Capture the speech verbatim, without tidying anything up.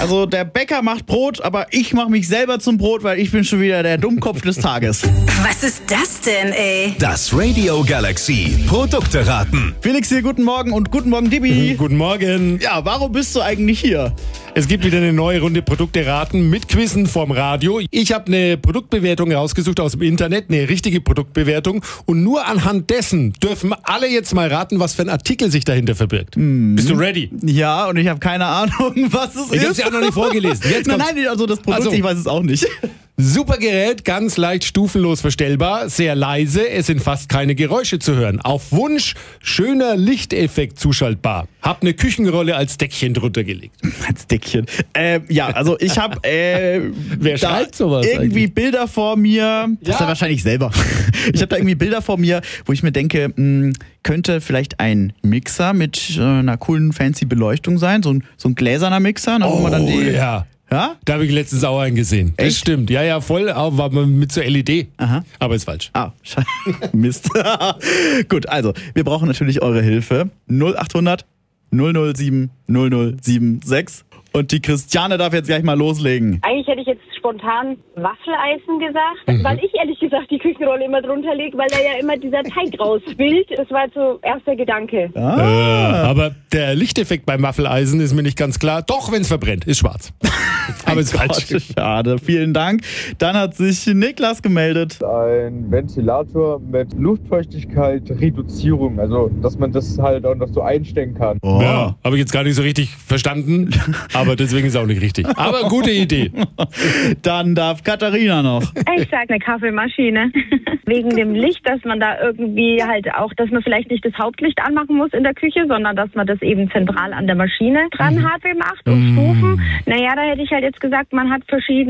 Also der Bäcker macht Brot, aber ich mache mich selber zum Brot, weil ich bin schon wieder der Dummkopf des Tages. Was ist das denn, ey? Das Radio Galaxy Produkte raten. Felix hier, guten Morgen und guten Morgen, Dibi. Guten Morgen. Ja, warum bist du eigentlich hier? Es gibt wieder eine neue Runde Produkte raten mit Quizzen vom Radio. Ich habe eine Produktbewertung rausgesucht aus dem Internet, eine richtige Produktbewertung. Und nur anhand dessen dürfen alle jetzt mal raten, was für ein Artikel sich dahinter verbirgt. Mhm. Bist du ready? Ja, und ich habe keine Ahnung, was es ich ist. Ich habe ja auch noch nicht vorgelesen. Jetzt nein, nein, also das Produkt, also, ich weiß es auch nicht. Super Gerät, ganz leicht stufenlos verstellbar, sehr leise, es sind fast keine Geräusche zu hören. Auf Wunsch schöner Lichteffekt zuschaltbar. Hab eine Küchenrolle als Deckchen drunter gelegt. Als Deckchen. Äh, ja, also ich habe äh, Wer schreibt sowas irgendwie eigentlich? Bilder vor mir. Das ja. ist ja wahrscheinlich selber. Ich habe da irgendwie Bilder vor mir, wo ich mir denke, mh, könnte vielleicht ein Mixer mit äh, einer coolen fancy Beleuchtung sein, so ein, so ein gläserner Mixer, ne, wo oh, man dann die ja. Ja? Da habe ich letztens auch einen gesehen. Das Echt? stimmt. Ja, ja, voll, aber mit so L E D. Aha. Aber ist falsch. Ah, Mist. Gut, also, wir brauchen natürlich eure Hilfe. null acht hundert null null sieben null null sieben sechs. Und die Christiane darf jetzt gleich mal loslegen. Eigentlich hätte ich jetzt spontan Waffeleisen gesagt, Mhm. weil ich ehrlich gesagt die Küchenrolle immer drunter lege, weil da ja immer dieser Teig rausspült. Das war jetzt so erster Gedanke. Ah. Äh, aber der Lichteffekt beim Waffeleisen ist mir nicht ganz klar. Doch, wenn es verbrennt, ist schwarz. Aber ist falsch. Gott, schade, vielen Dank. Dann hat sich Niklas gemeldet. Ein Ventilator mit Luftfeuchtigkeit-Reduzierung, also dass man das halt auch noch so einstellen kann. Oh. Ja, habe ich jetzt gar nicht so richtig verstanden, aber deswegen ist auch nicht richtig. Aber gute Idee. Dann darf Katharina noch. Ich sag eine Kaffeemaschine. Wegen dem Licht, dass man da irgendwie halt auch, dass man vielleicht nicht das Hauptlicht anmachen muss in der Küche, sondern dass man das eben zentral an der Maschine dran hat gemacht und Stufen. Naja, da hätte ich halt jetzt gesagt, man hat verschiedene